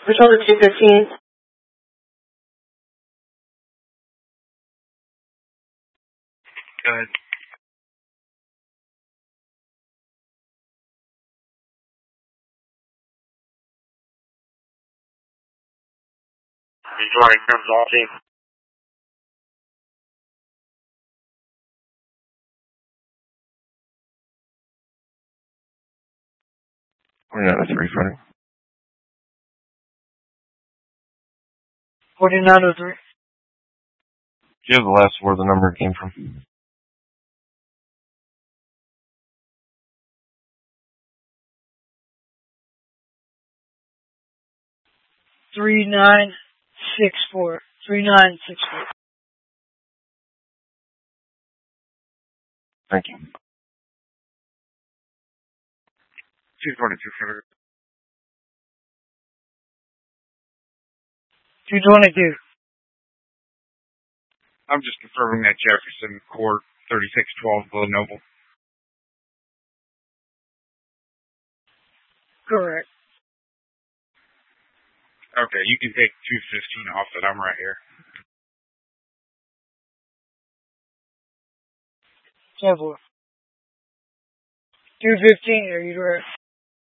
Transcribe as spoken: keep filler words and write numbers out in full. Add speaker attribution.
Speaker 1: Which one is two fifteen?
Speaker 2: Go ahead.
Speaker 3: Enjoy comes all team.
Speaker 4: forty-nine oh three, Freddie.
Speaker 1: forty-nine oh three.
Speaker 4: Do you have the last word the number came from?
Speaker 1: three nine six four. three nine six four.
Speaker 4: Thank you.
Speaker 2: two twenty-two, Freddie.
Speaker 1: two twenty-two.
Speaker 2: I'm just confirming that Jefferson Court thirty-six twelve Villanova.
Speaker 1: Correct.
Speaker 2: Okay, you can take two fifteen off it. I'm right here.
Speaker 1: ten four. two fifteen, are you correct?